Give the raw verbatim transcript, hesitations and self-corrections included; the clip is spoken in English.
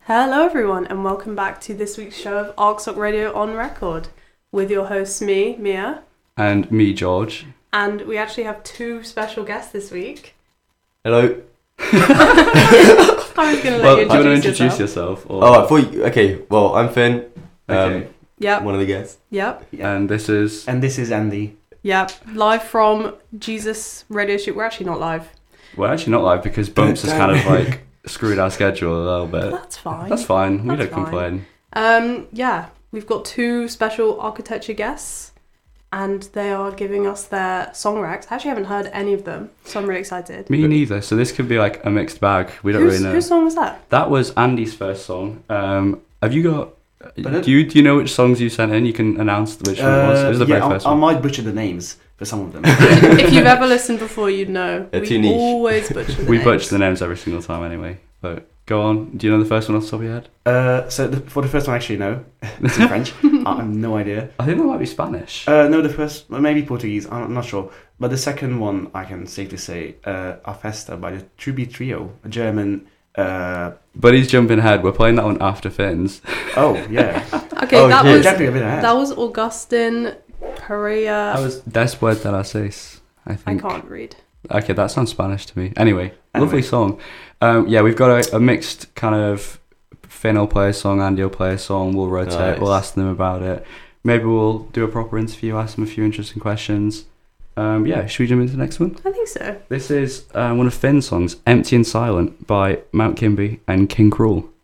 Hello everyone and welcome back to this week's show of Arksok Radio on Record with your hosts me, Mia. And me, George. And we actually have two special guests this week. Hello. I was going to let well, you introduce, do you want to introduce yourself. yourself? Or... Oh, I thought you, okay, well, I'm Finn. Um, Okay. Yep. One of the guests. Yep. And this is... And this is Andy. Yep. Live from Jesus Radio Shoot. We're actually not live. We're actually not live because Bumps has kind of like screwed our schedule a little bit. That's fine. That's fine. We That's don't fine. complain. Um, yeah, we've got two special architecture guests and they are giving us their song racks. I actually haven't heard any of them, so I'm really excited. Me neither. So this could be like a mixed bag. We don't Who's, really know. Whose song was that? That was Andy's first song. Um, have you got... Pardon? Do you do you know which songs you sent in? You can announce which one it was. It was the Uh, yeah, very I, first I one. might butcher the names for some of them. If you've ever listened before, you'd know. Yeah, we too niche. always butcher the We names. butcher the names every single time anyway. But go on. Do you know the first one off the top of your head? uh, so the, for the first one, actually, no. It's in French. I have no idea. I think that might be Spanish. Uh, no, the first, maybe Portuguese. I'm not sure. But the second one, I can safely say, uh, A Festa by the Truby Trio, a German. Uh, But he's jumping ahead. We're playing that one after Finn's. oh yeah. Okay, Oh, that yeah. was Exactly a bit ahead. that was Augustin Pereira. That was Después de las seis, I I think. can't read. Okay, that sounds Spanish to me. Anyway, lovely Anyway. song. Um, yeah, we've got a, a mixed kind of Finn will play a song, Andy will play a song. We'll rotate. Nice. We'll ask them about it. Maybe we'll do a proper interview, ask them a few interesting questions. Um, yeah, should we jump into the next one? I think so. This is uh, one of Finn's songs, Empty and Silent, by Mount Kimby and King Cruel.